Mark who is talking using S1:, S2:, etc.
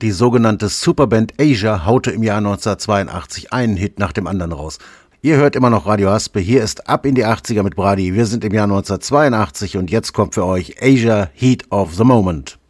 S1: Die sogenannte Superband Asia haute im Jahr 1982 einen Hit nach dem anderen raus. Ihr hört immer noch Radio Haspe, hier ist Ab in die 80er mit Brady. Wir sind im Jahr 1982 und jetzt kommt für euch Asia Heat of the Moment.